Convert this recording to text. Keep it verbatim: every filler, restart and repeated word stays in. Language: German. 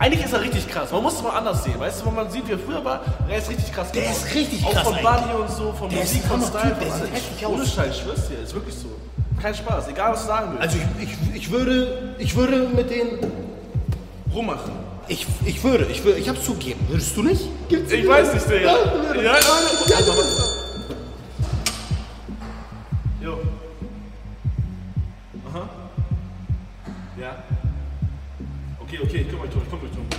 eigentlich ist er richtig krass. Man muss es mal anders sehen. Weißt du, wenn man sieht, wie er früher war, er ist richtig krass. Der geworden. ist richtig auch krass. Auch von Body und so, von der Musik, ist von ein Style. Typ, der sieht heftig aus. Ohne Scheiß, ich schwör's dir. Ist wirklich so. Kein Spaß, egal was du sagen willst. Also ich, ich, ich würde, ich würde mit denen rummachen. Ich, ich würde, ich würde, ich hab's zugegeben. Würdest du nicht? Gibt's ich weiß nicht, Digga. Ja, ja, ja. ja. Jo. Aha. Ja. Okay, okay, ich komm euch drum, ich komm euch drum.